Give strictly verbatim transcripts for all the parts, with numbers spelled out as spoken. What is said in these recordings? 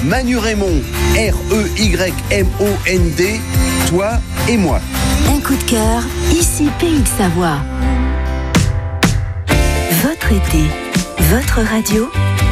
Manu Raymond, R E Y M O N D, toi et moi. Un coup de cœur, ici Pays de Savoie. Votre été, votre radio.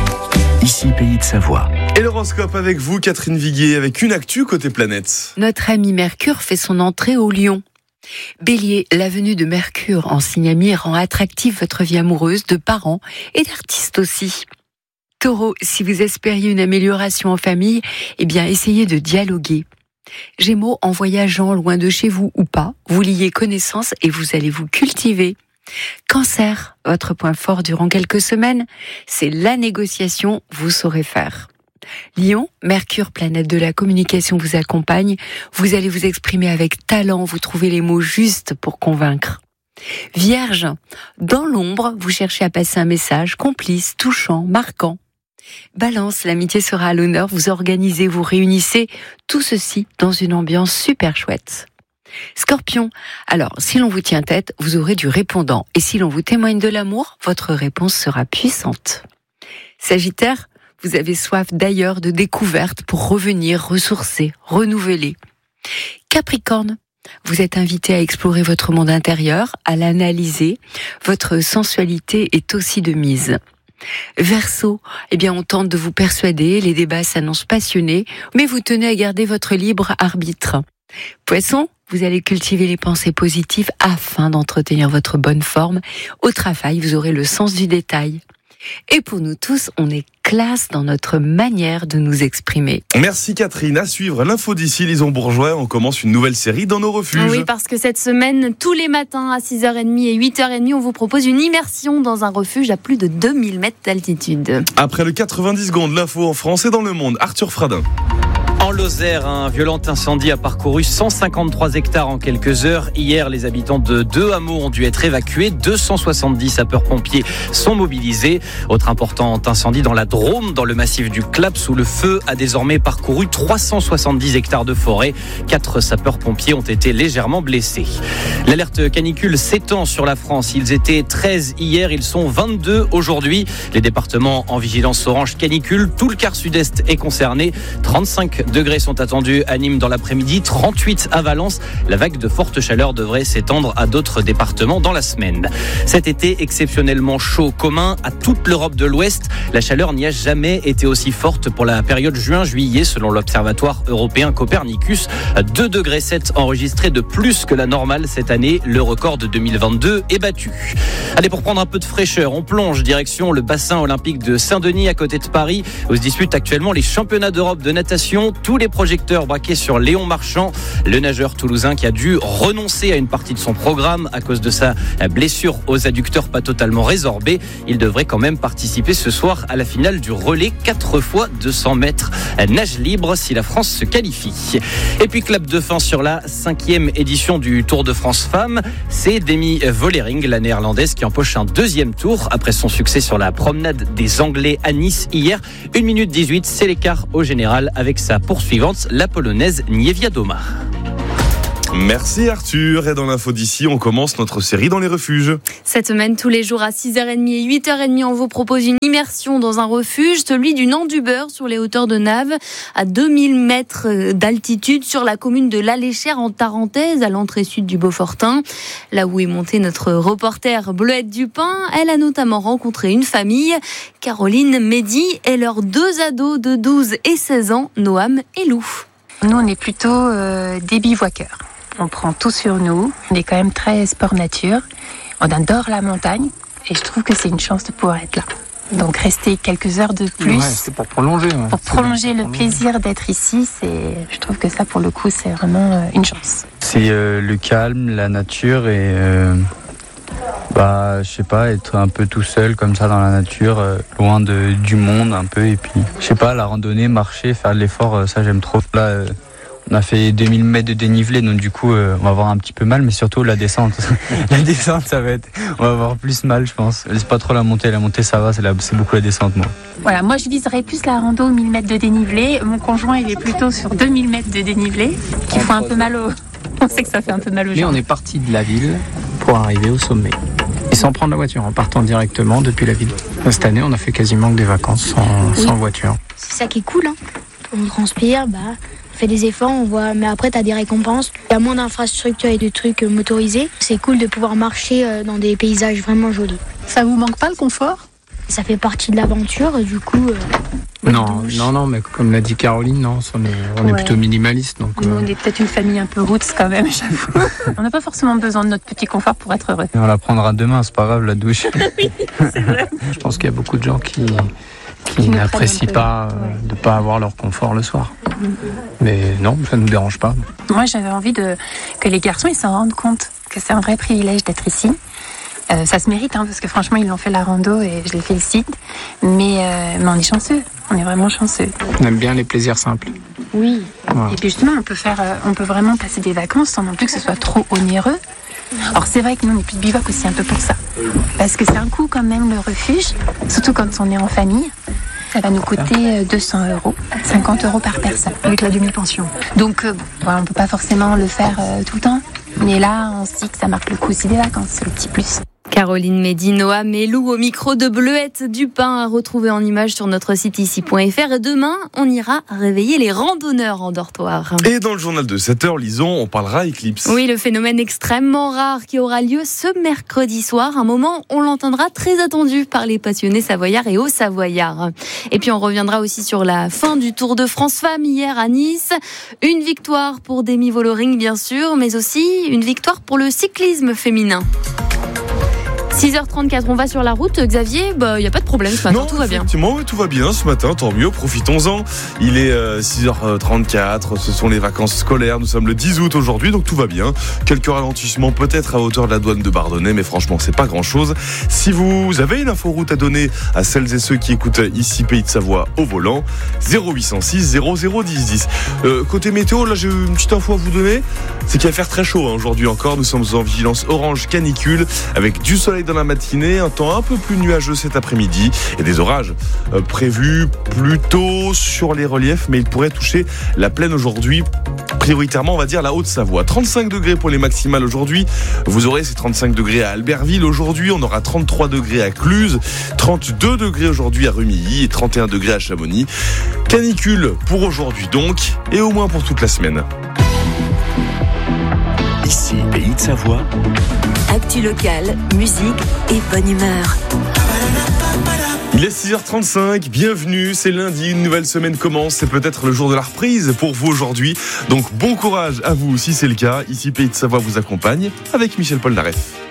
Ici Pays de Savoie. Et l'horoscope avec vous, Catherine Viguier, avec une actu côté planète. Notre ami Mercure fait son entrée au Lion. Bélier, la venue de Mercure en signe ami rend attractive votre vie amoureuse, de parents et d'artistes aussi. Taureau, si vous espériez une amélioration en famille, eh bien essayez de dialoguer. Gémeaux, en voyageant loin de chez vous ou pas, vous liez connaissance et vous allez vous cultiver. Cancer, votre point fort durant quelques semaines, c'est la négociation, vous saurez faire. Lion, Mercure, planète de la communication, vous accompagne. Vous allez vous exprimer avec talent, vous trouvez les mots justes pour convaincre. Vierge, dans l'ombre, vous cherchez à passer un message complice, touchant, marquant. Balance, l'amitié sera à l'honneur, vous organisez, vous réunissez, tout ceci dans une ambiance super chouette. Scorpion, alors si l'on vous tient tête, vous aurez du répondant, et si l'on vous témoigne de l'amour, votre réponse sera puissante. Sagittaire, vous avez soif d'ailleurs de découvertes pour revenir, ressourcer, renouveler. Capricorne, vous êtes invité à explorer votre monde intérieur, à l'analyser, votre sensualité est aussi de mise. Verseau, eh bien on tente de vous persuader, les débats s'annoncent passionnés, mais vous tenez à garder votre libre arbitre. Poisson, vous allez cultiver les pensées positives afin d'entretenir votre bonne forme. Au travail, vous aurez le sens du détail. Et pour nous tous, on est classe dans notre manière de nous exprimer. Merci Catherine. À suivre l'info d'ici, Lison Bourgeois. On commence une nouvelle série dans nos refuges. Oui, parce que cette semaine, tous les matins à six heures trente et huit heures trente, on vous propose une immersion dans un refuge à plus de deux mille mètres d'altitude. Après le quatre-vingt-dix secondes, l'info en France et dans le monde. Arthur Fradin. En Lozère, un violent incendie a parcouru cent cinquante-trois hectares en quelques heures. Hier, les habitants de deux hameaux ont dû être évacués. deux cent soixante-dix sapeurs-pompiers sont mobilisés. Autre important incendie dans la Drôme, dans le massif du Claps, où le feu a désormais parcouru trois cent soixante-dix hectares de forêt. Quatre sapeurs-pompiers ont été légèrement blessés. L'alerte canicule s'étend sur la France. Ils étaient treize hier, ils sont vingt-deux aujourd'hui. Les départements en vigilance orange canicule, tout le quart sud-est est concerné. trente-cinq degrés sont attendus à Nîmes dans l'après-midi, trente-huit à Valence. La vague de forte chaleur devrait s'étendre à d'autres départements dans la semaine. Cet été exceptionnellement chaud, commun à toute l'Europe de l'Ouest. La chaleur n'y a jamais été aussi forte pour la période juin-juillet, selon l'Observatoire européen Copernicus. deux degrés sept enregistrés de plus que la normale cette année. Le record de deux mille vingt-deux est battu. Allez, pour prendre un peu de fraîcheur, on plonge direction le bassin olympique de Saint-Denis, à côté de Paris, où se disputent actuellement les championnats d'Europe de natation. Tous les projecteurs braqués sur Léon Marchand, le nageur toulousain qui a dû renoncer à une partie de son programme à cause de sa blessure aux adducteurs pas totalement résorbée. Il devrait quand même participer ce soir à la finale du relais quatre fois deux cents mètres nage libre si la France se qualifie. Et puis clap de fin sur la cinquième édition du Tour de France Femmes. C'est Demi Vollering, la néerlandaise, qui empoche un deuxième tour après son succès sur la promenade des Anglais à Nice hier. une minute dix-huit, c'est l'écart au général avec sa poursuivante, la polonaise Niewiadoma. Merci Arthur. Et dans l'info d'ici, on commence notre série dans les refuges. Cette semaine, tous les jours à six heures trente et huit heures trente, on vous propose une immersion dans un refuge, celui du Nant-du-Beurre sur les hauteurs de Naves, à deux mille mètres d'altitude sur la commune de l'Aléchère en Tarentaise, à l'entrée sud du Beaufortin. Là où est montée notre reporter Bleuette Dupin, elle a notamment rencontré une famille, Caroline, Mehdi et leurs deux ados de douze et seize ans, Noam et Lou. Nous, on est plutôt euh, des bivouaqueurs. On prend tout sur nous. On est quand même très sport nature. On adore la montagne et je trouve que c'est une chance de pouvoir être là. Donc rester quelques heures de plus. Ouais, c'est pour prolonger. Ouais. Pour prolonger le plaisir d'être ici, c'est, je trouve que ça, pour le coup, c'est vraiment une chance. C'est euh, le calme, la nature et euh, bah, je sais pas, être un peu tout seul comme ça dans la nature, euh, loin de, du monde un peu. Et puis, je sais pas, la randonnée, marcher, faire de l'effort, euh, ça j'aime trop. Là, euh, on a fait deux mille mètres de dénivelé, donc du coup, euh, on va avoir un petit peu mal, mais surtout la descente. La descente, ça va être, on va avoir plus mal, je pense. C'est pas trop la montée, la montée, ça va, c'est, la, c'est beaucoup la descente, moi. Voilà, moi je viserais plus la rando mille mètres de dénivelé. Mon conjoint, il est plutôt sur deux mille mètres de dénivelé, qui font un peu mal au. On sait que ça fait un peu mal aux jambes. Mais on est parti de la ville pour arriver au sommet. Et sans prendre la voiture, en partant directement depuis la ville. Cette année, on a fait quasiment que des vacances sans, oui. sans voiture. C'est ça qui est cool, hein. on transpire, bah, on fait des efforts, on voit, mais après, tu as des récompenses. Il y a moins d'infrastructures et de trucs motorisés. C'est cool de pouvoir marcher dans des paysages vraiment jolis. Ça vous manque pas le confort ? Ça fait partie de l'aventure, du coup... Euh, non, non, non, mais comme l'a dit Caroline, non, on est, on est ouais. plutôt minimaliste. Donc, Nous, euh... on est peut-être une famille un peu roots quand même, j'avoue. On n'a pas forcément besoin de notre petit confort pour être heureux. Et on la prendra demain, c'est pas grave, la douche. Oui, c'est vrai. Je pense qu'il y a beaucoup de gens qui, qui, qui n'apprécient pas euh, ouais. de ne pas avoir leur confort le soir. Mmh. Mais non, ça ne nous dérange pas. Moi, j'avais envie de, que les garçons ils s'en rendent compte que c'est un vrai privilège d'être ici. Euh, ça se mérite, hein, parce que franchement, ils l'ont fait la rando et je les félicite. Mais, euh, mais on est chanceux, on est vraiment chanceux. On aime bien les plaisirs simples. Oui, voilà. Et puis justement, on peut, faire, euh, on peut vraiment passer des vacances sans non plus que ce soit trop onéreux. Alors c'est vrai que nous, on est plus de bivouac aussi un peu pour ça. Parce que c'est un coût quand même le refuge, surtout quand on est en famille. Ça va nous coûter deux cents euros, cinquante euros par personne. Avec la demi-pension. Donc, euh, bon, voilà, on ne peut pas forcément le faire euh, tout le temps. Mais là, on se dit que ça marque le coup aussi des vacances, c'est le petit plus. Caroline Mehdi, Noah Melou au micro de Bleuette Dupin à retrouver en image sur notre site ici point f r. Et demain, on ira réveiller les randonneurs en dortoir. Et dans le journal de sept heures, lisons, on parlera éclipse. Oui, le phénomène extrêmement rare qui aura lieu ce mercredi soir. Un moment, on l'entendra, très attendu par les passionnés savoyards et hauts-savoyards. Et puis on reviendra aussi sur la fin du Tour de France Femmes hier à Nice. Une victoire pour Demi Vollering, bien sûr, mais aussi une victoire pour le cyclisme féminin. six heures trente-quatre, on va sur la route. Xavier, bah, il n'y a pas de problème ce matin, non, tout va bien. Effectivement, tout va bien ce matin, tant mieux, profitons-en. Il est euh, six heures trente-quatre, ce sont les vacances scolaires, nous sommes le dix août aujourd'hui, donc tout va bien. Quelques ralentissements peut-être à hauteur de la douane de Bardonnay, mais franchement, c'est pas grand-chose. Si vous avez une inforoute à donner à celles et ceux qui écoutent ici Pays de Savoie au volant, zéro huit cent six zéro zéro dix dix. Euh, côté météo, là j'ai une petite info à vous donner, c'est qu'il va faire très chaud hein, aujourd'hui encore. Nous sommes en vigilance orange canicule, avec du soleil dans la matinée, un temps un peu plus nuageux cet après-midi et des orages euh, prévus plutôt sur les reliefs, mais ils pourraient toucher la plaine aujourd'hui, prioritairement on va dire la Haute-Savoie. trente-cinq degrés pour les maximales aujourd'hui, vous aurez ces trente-cinq degrés à Albertville aujourd'hui, on aura trente-trois degrés à Cluse, trente-deux degrés aujourd'hui à Rumilly et trente et un degrés à Chamonix. Canicule pour aujourd'hui donc, et au moins pour toute la semaine. Ici, Pays de Savoie. Actu locale, musique et bonne humeur. Il est six heures trente-cinq, bienvenue, c'est lundi, une nouvelle semaine commence, c'est peut-être le jour de la reprise pour vous aujourd'hui. Donc bon courage à vous si c'est le cas, ici Pays de Savoie vous accompagne avec Michel Polnareff.